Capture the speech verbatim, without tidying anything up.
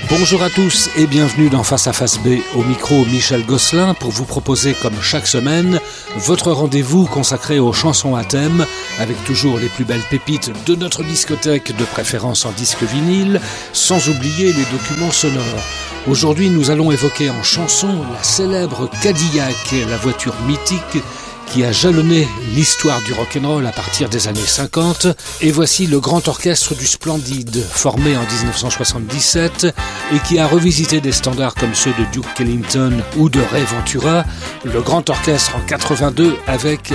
Bonjour à tous et bienvenue dans Face à Face B. Au micro, Michel Gosselin pour vous proposer, comme chaque semaine, votre rendez-vous consacré aux chansons à thème, avec toujours les plus belles pépites de notre discothèque, de préférence en disque vinyle, sans oublier les documents sonores. Aujourd'hui, nous allons évoquer en chanson la célèbre Cadillac, la voiture mythique qui a jalonné l'histoire du rock'n'roll à partir des années cinquante. Et voici le Grand Orchestre du Splendide, formé en dix-neuf cent soixante-dix-sept et qui a revisité des standards comme ceux de Duke Ellington ou de Ray Ventura. Le Grand Orchestre en quatre-vingt-deux avec